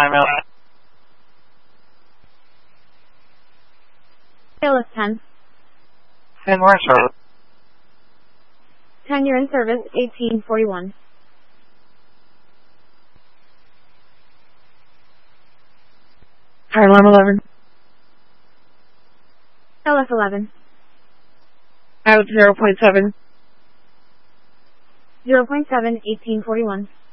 timeout. ALS 10. 10, we're in service. 10, you're in service, 1841. High alarm 11. ALS 11. Out 0.7. 0.7, 1841.